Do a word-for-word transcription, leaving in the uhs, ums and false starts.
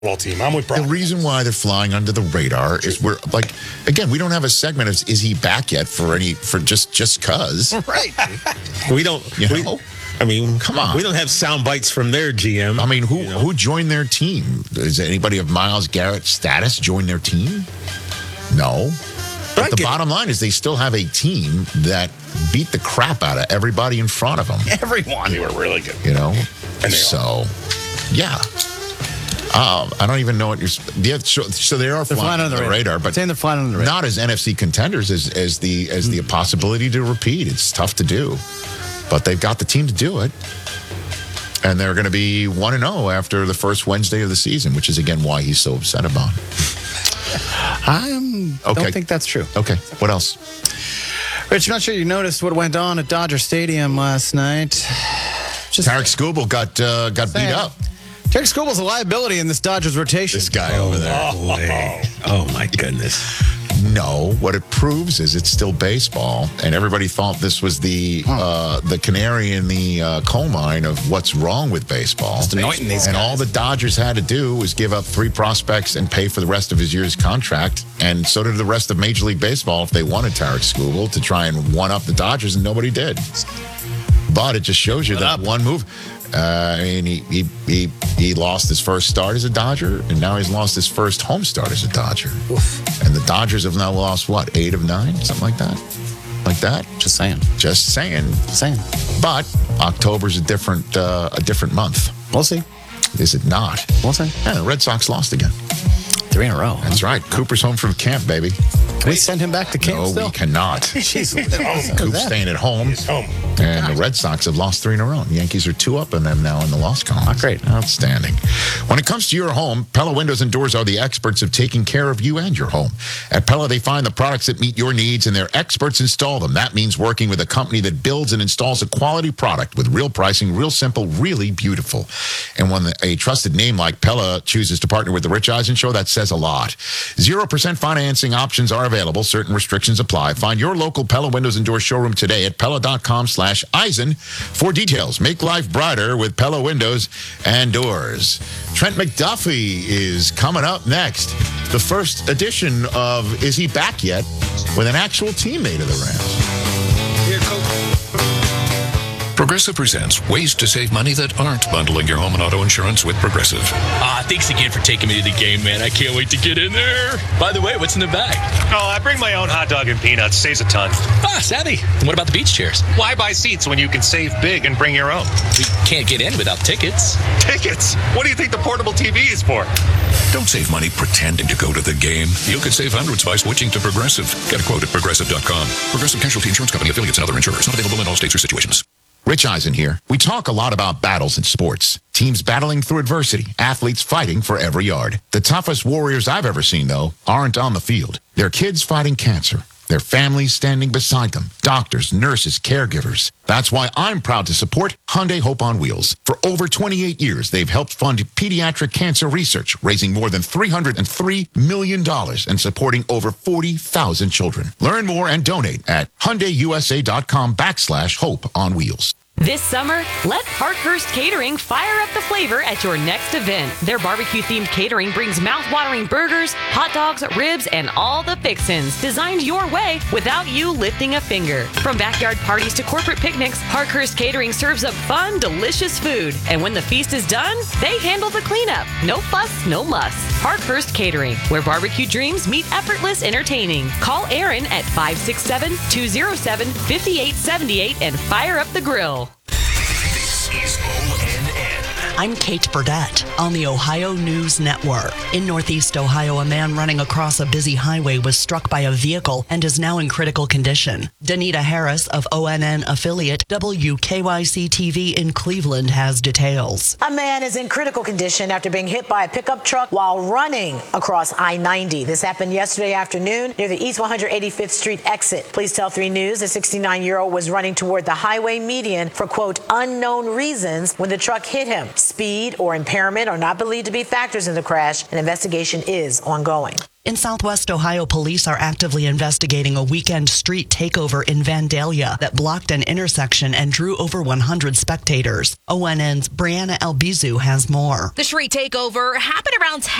Well, team, I'm with Brock. The reason why they're flying under the radar is we're like, again, we don't have a segment of is he back yet for any for just just cause. Right. We don't. You we, know? I mean, Come on. We don't have sound bites from their G M. I mean, who you know? who joined their team? Does anybody of Myles Garrett status join their team? No. But, I the get- bottom line is they still have a team that beat the crap out of everybody in front of them. Everyone. They were really good. You know? And they So, yeah. Uh, I don't even know what you're. Yeah, so, so they are They're flying under the radar, but saying they're flying under the radar. not as N F C contenders as, as the as the possibility to repeat. It's tough to do, but they've got the team to do it, and they're going to be one and zero after the first Wednesday of the season, which is again why he's so upset about it. I um, Okay. don't think that's true. Okay, what else? Rich, I'm not sure you noticed what went on at Dodger Stadium last night. Just Tarek Skubal got uh, got beat saying. up. Tarek Skubal's a liability in this Dodgers rotation. This guy over there. Boy. Oh my goodness. No, what it proves is it's still baseball, and everybody thought this was the uh, the canary in the uh, coal mine of what's wrong with baseball. Just anointing these and guys. all the Dodgers had to do was give up three prospects and pay for the rest of his year's contract, and so did the rest of Major League Baseball if they wanted Tarek Skubal to try and one-up the Dodgers, and nobody did. But it just shows you What that up? one move. Uh, I mean, he, he he he lost his first start as a Dodger, and now he's lost his first home start as a Dodger. And the Dodgers have now lost, what, eight of nine? Something like that? Like that? Just saying. Just saying. Just saying. But October's a different uh, a different month. We'll see. Is it not? We'll see. Yeah, the Red Sox lost again. Three in a row. That's right. Cooper's home from camp, baby. Can we send him back to camp No, still? we cannot. Jeez. Coop's staying at home. He's home. And the Red Sox have lost three in a row. The Yankees are two up on them now in the loss column. Not great. Outstanding. When it comes to your home, Pella Windows and Doors are the experts of taking care of you and your home. At Pella, they find the products that meet your needs, and their experts install them. That means working with a company that builds and installs a quality product with real pricing, real simple, really beautiful. And when a trusted name like Pella chooses to partner with The Rich Eisen Show, that says a lot. zero percent financing options are available. Certain restrictions apply. Find your local Pella Windows and Doors showroom today at Pella.com slash Eisen for details. Make life brighter with Pella Windows and Doors. Trent McDuffie is coming up next. The first edition of Is He Back Yet? With an actual teammate of the Rams. Here, Coach. Progressive presents ways to save money that aren't bundling your home and auto insurance with Progressive. Ah, thanks again for taking me to the game, man. I can't wait to get in there. By the way, what's in the bag? Oh, I bring my own hot dog and peanuts. Saves a ton. Ah, savvy. And what about the beach chairs? Why buy seats when you can save big and bring your own? We can't get in without tickets. Tickets? What do you think the portable T V is for? Don't save money pretending to go to the game. You could save hundreds by switching to Progressive. Get a quote at progressive dot com. Progressive Casualty Insurance Company, affiliates, and other insurers. Not available in all states or situations. Rich Eisen here. We talk a lot about battles in sports. Teams battling through adversity. Athletes fighting for every yard. The toughest warriors I've ever seen, though, aren't on the field. They're kids fighting cancer. Their families standing beside them. Doctors, nurses, caregivers. That's why I'm proud to support Hyundai Hope on Wheels. For over twenty-eight years, they've helped fund pediatric cancer research, raising more than three hundred three million dollars and supporting over forty thousand children. Learn more and donate at HyundaiUSA.com backslash Hope on Wheels. This summer, let Parkhurst Catering fire up the flavor at your next event. Their barbecue-themed catering brings mouth-watering burgers, hot dogs, ribs, and all the fixins designed your way without you lifting a finger. From backyard parties to corporate picnics, Parkhurst Catering serves up fun, delicious food. And when the feast is done, they handle the cleanup. No fuss, no muss. Parkhurst Catering, where barbecue dreams meet effortless entertaining. Call Aaron at five six seven, two oh seven, five eight seven eight and fire up the grill. This is O N N. I'm Kate Burdett on the Ohio News Network. In Northeast Ohio, a man running across a busy highway was struck by a vehicle and is now in critical condition. Danita Harris of O N N affiliate W K Y C T V in Cleveland has details. A man is in critical condition after being hit by a pickup truck while running across I ninety. This happened yesterday afternoon near the East one hundred eighty-fifth Street exit. Police tell three News the sixty-nine-year-old was running toward the highway median for, quote, unknown reasons when the truck hit him. speed, or impairment are not believed to be factors in the crash. An investigation is ongoing. In Southwest Ohio, police are actively investigating a weekend street takeover in Vandalia that blocked an intersection and drew over one hundred spectators. O N N's Brianna Albizu has more. The street takeover happened around